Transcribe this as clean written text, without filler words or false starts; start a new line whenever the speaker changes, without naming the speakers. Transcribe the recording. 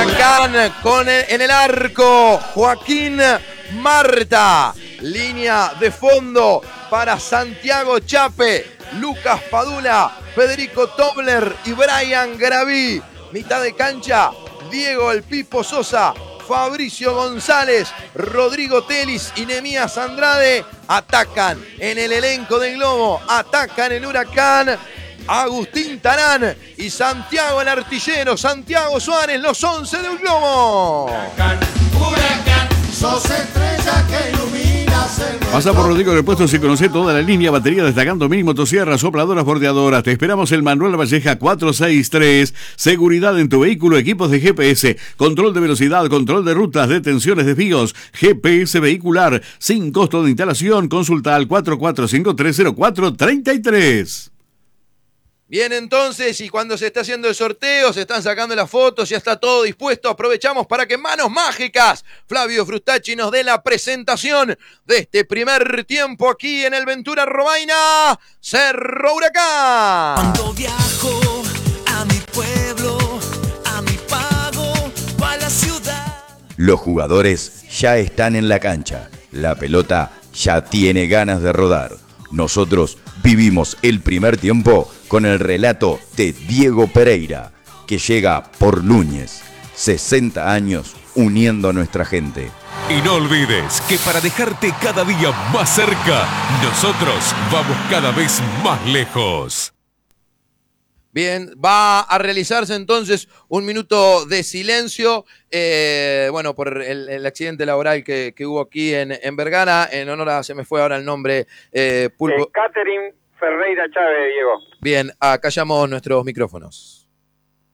Huracán en el arco, Joaquín Marta. Línea de fondo para Santiago Chape, Lucas Padula, Federico Tobler y Brian Graví. Mitad de cancha, Diego El Pipo Sosa, Fabricio González, Rodrigo Telis y Nemías Andrade. Atacan en el elenco del Globo, atacan el Huracán. Agustín Tarán y Santiago el artillero, Santiago Suárez, los 11 del Globo.
Huracán, huracán, sos estrella que iluminas el mundo.
Pasa por Rodrigo Repuestos y conoce toda la línea batería destacando mini motosierras, sopladoras, bordeadoras. Te esperamos en Manuel Valleja 463. Seguridad en tu vehículo, equipos de GPS, control de velocidad, control de rutas, detenciones, desvíos, GPS vehicular, sin costo de instalación. Consulta al 44530433.
Bien, entonces, y cuando se está haciendo el sorteo, se están sacando las fotos, ya está todo dispuesto. Aprovechamos para que Manos Mágicas, Flavio Frustacci, nos dé la presentación de este primer tiempo aquí en el Ventura Robaina, Cerro Huracán.
Cuando viajo a mi pueblo, a mi pago, a la ciudad.
Los jugadores ya están en la cancha. La pelota ya tiene ganas de rodar. Nosotros vivimos el primer tiempo con el relato de Diego Pereira, que llega por Núñez. 60 años uniendo a nuestra gente.
Y no olvides que para dejarte cada día más cerca, nosotros vamos cada vez más lejos.
Bien, va a realizarse entonces un minuto de silencio, por el accidente laboral que hubo aquí en Vergara, en honor a, se me fue ahora el nombre, Pulpo.
Catherine Ferreira Chávez, Diego.
Bien, acallamos nuestros micrófonos.